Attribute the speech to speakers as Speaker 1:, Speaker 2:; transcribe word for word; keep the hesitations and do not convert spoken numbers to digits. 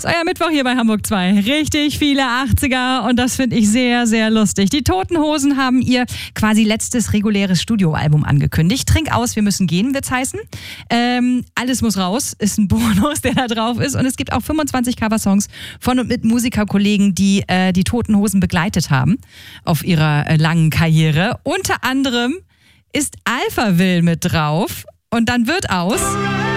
Speaker 1: euer Mittwoch hier bei Hamburg zwei. Richtig viele achtziger und das finde ich sehr, sehr lustig. Die Toten Hosen haben ihr quasi letztes reguläres Studioalbum angekündigt. Trink aus, wir müssen gehen, wird's heißen. Ähm, alles muss raus, ist ein Bonus, der da drauf ist. Und es gibt auch fünfundzwanzig Coversongs von und mit Musikerkollegen, die äh, die Toten Hosen begleitet haben auf ihrer äh, langen Karriere. Unter anderem ist Alphaville mit drauf und dann wird aus...